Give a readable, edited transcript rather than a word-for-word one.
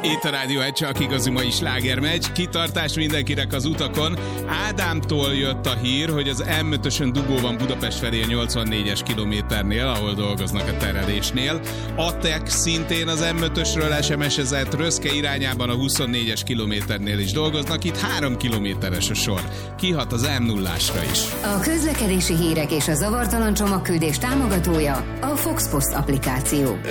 Itt a Rádió egy csak igazi mai slágermegy. Kitartás mindenkinek az utakon. Ádámtól jött a hír, hogy az M5-ösön dugó van Budapest felé a 84-es kilométernél, ahol dolgoznak a terelésnél. Atek szintén az M5-ösről SMS-ezett, Röszke irányában a 24-es kilométernél is dolgoznak. Itt 3 kilométeres a sor. Kihat az M0-ásra is. A közlekedési hírek és a zavartalan csomagküldés támogatója a Fox Post applikáció.